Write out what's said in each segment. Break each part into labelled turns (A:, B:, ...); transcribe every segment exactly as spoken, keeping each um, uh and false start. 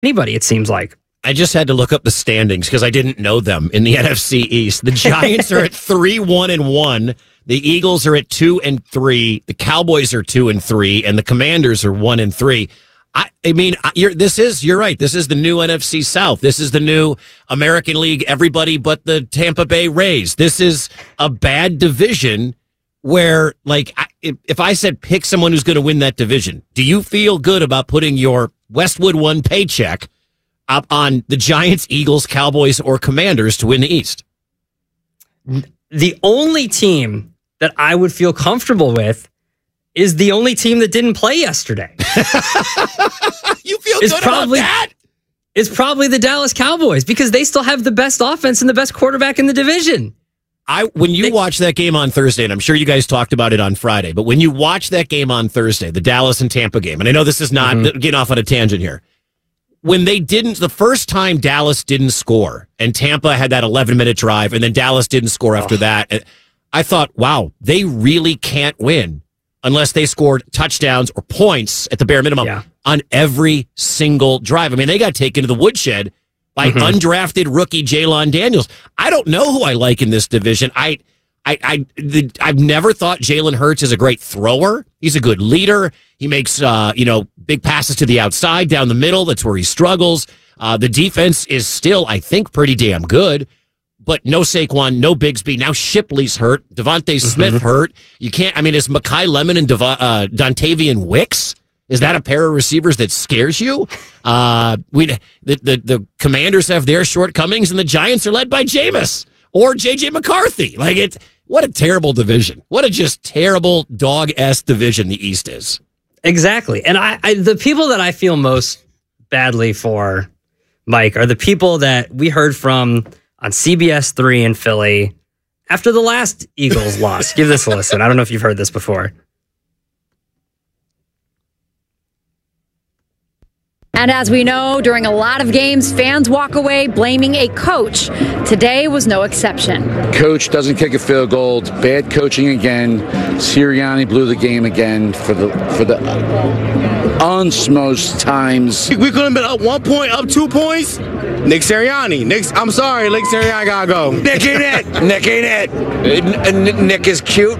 A: anybody, it seems like.
B: I just had to look up the standings because I didn't know them in the N F C East. The Giants are at three, one, and one. The Eagles are at two and three. The Cowboys are two and three, and the Commanders are one and three. I, I mean, you're, this is, you're right. This is the new N F C South. This is the new American League, everybody but the Tampa Bay Rays. This is a bad division where, like, if, if I said pick someone who's going to win that division, do you feel good about putting your Westwood One paycheck up on the Giants, Eagles, Cowboys, or Commanders to win the East?
A: The only team that I would feel comfortable with is the only team that didn't play yesterday.
B: You feel
A: it's
B: good
A: probably,
B: about that?
A: It's probably the Dallas Cowboys because they still have the best offense and the best quarterback in the division.
B: I when you
A: they,
B: watch that game on Thursday, and I'm sure you guys talked about it on Friday, but when you watch that game on Thursday, the Dallas and Tampa game, and I know this is not mm-hmm. getting off on a tangent here, when they didn't, the first time Dallas didn't score, and Tampa had that eleven-minute drive, and then Dallas didn't score after oh. that, I thought, wow, they really can't win unless they scored touchdowns or points at the bare minimum yeah. on every single drive. I mean, they got taken to the woodshed by mm-hmm. undrafted rookie Jalen Daniels. I don't know who I like in this division. I, I, I, the, I've never thought Jalen Hurts is a great thrower. He's a good leader. He makes, uh, you know, big passes to the outside, down the middle. That's where he struggles. Uh, the defense is still, I think, pretty damn good. But no Saquon, no Bigsby. Now Shipley's hurt. Devontae mm-hmm. Smith hurt. You can't, I mean, is Mekhi Lemon and Dev- uh, Dontavian Wicks? Is that a pair of receivers that scares you? Uh, we the, the the Commanders have their shortcomings, and the Giants are led by Jameis or J J McCarthy. Like, it's what a terrible division. What a just terrible dog-ass division the East is.
A: Exactly. And I, I the people that I feel most badly for, Mike, are the people that we heard from on C B S three in Philly after the last Eagles loss. Give this a listen. I don't know if you've heard this before.
C: And as we know, during a lot of games, fans walk away blaming a coach. Today was no exception.
D: Coach doesn't kick a field goal. It's bad coaching again. Sirianni blew the game again for the for the unsmost times.
E: We could have been up one point, up two points. Nick Sirianni. Nick, I'm sorry, Nick Sirianni gotta go.
F: Nick ain't it. Nick ain't it. Nick is cute.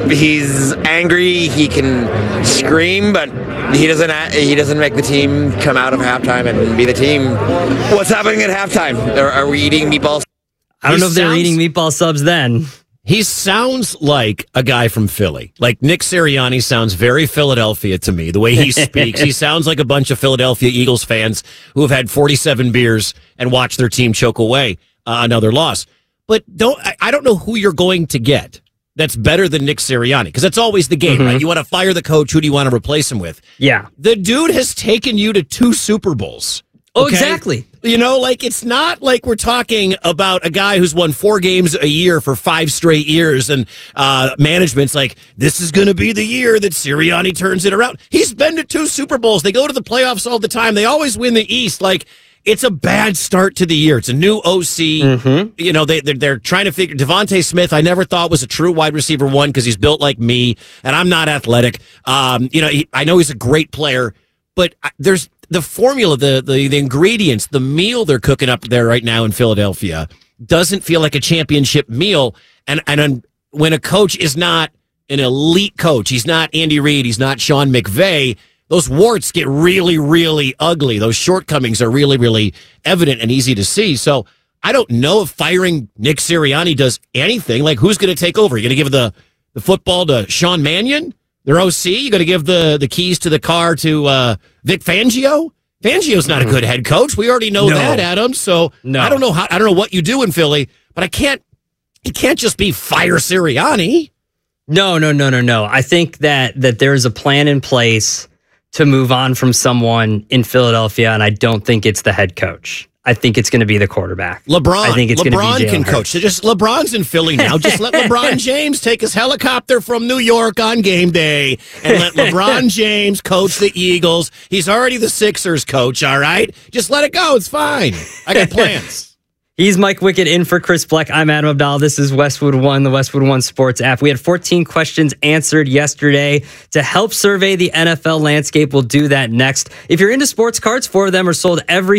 F: He's angry. He can scream, but he doesn't. He doesn't make the team come out of halftime and be the team. What's happening at halftime? Are, are we eating meatballs?
A: I don't
B: he
A: know if
B: sounds,
A: they're eating meatball subs then.
B: He sounds like a guy from Philly. Like Nick Sirianni sounds very Philadelphia to me. The way he speaks, he sounds like a bunch of Philadelphia Eagles fans who have had forty-seven beers and watched their team choke away uh, another loss. But don't I, I don't know who you're going to get that's better than Nick Sirianni, because that's always the game, mm-hmm. right? You want to fire the coach. Who do you want to replace him with?
A: Yeah.
B: The dude has taken you to two Super Bowls.
A: Oh,
B: okay?
A: exactly.
B: You know, like, it's not like we're talking about a guy who's won four games a year for five straight years, and uh, management's like, this is going to be the year that Sirianni turns it around. He's been to two Super Bowls. They go to the playoffs all the time. They always win the East. Like, it's a bad start to the year. It's a new O C. Mm-hmm. You know, they, they're, they're trying to figure... Devontae Smith, I never thought was a true wide receiver one because he's built like me, and I'm not athletic. Um, you know, he, I know he's a great player, but there's the formula, the, the the ingredients, the meal they're cooking up there right now in Philadelphia doesn't feel like a championship meal. And, and when a coach is not an elite coach, he's not Andy Reid, he's not Sean McVay, those warts get really, really ugly. Those shortcomings are really, really evident and easy to see. So I don't know if firing Nick Sirianni does anything. Like, who's going to take over? You're going to give the, the football to Sean Mannion, their O C? You're going to give the, the keys to the car to uh, Vic Fangio? Fangio's not a good head coach. We already know no. that, Adam. So no. I don't know how. I don't know what you do in Philly, but I can't. It can't just be fire Sirianni.
A: No, no, no, no, no. I think that that there's a plan in place to move on from someone in Philadelphia, and I don't think it's the head coach. I think it's going to be the quarterback.
B: LeBron.
A: I think it's
B: LeBron
A: going to be
B: can
A: Hurts.
B: coach. So just LeBron's in Philly now. Just let LeBron James take his helicopter from New York on game day and let LeBron James coach the Eagles. He's already the Sixers coach, all right? Just let it go. It's fine. I got plans.
A: He's Mike Wickett in for Chris Bleck. I'm Adam Abdal. This is Westwood One, the Westwood One Sports app. We had fourteen questions answered yesterday to help survey the N F L landscape. We'll do that next. If you're into sports cards, four of them are sold every